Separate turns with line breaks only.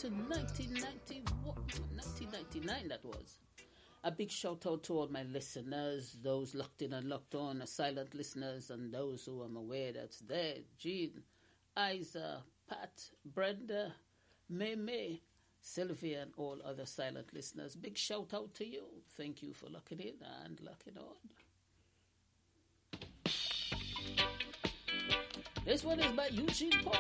to 1999 that was. A big shout out to all my listeners, those locked in and locked on, silent listeners, and those who I'm aware that's there. Jean, Isa, Pat, Brenda, May, Sylvia, and all other silent listeners. Big shout out to you. Thank you for locking in and locking on. This one is by Eugene Paul.